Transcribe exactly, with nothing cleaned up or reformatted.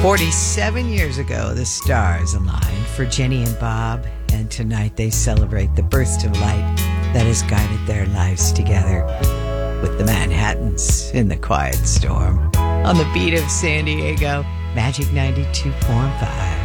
forty-seven years ago, the stars aligned for Jenny and Bob, and tonight they celebrate the burst of light that has guided their lives together with the Manhattans in the quiet storm. On the beat of San Diego, Magic ninety-two point five.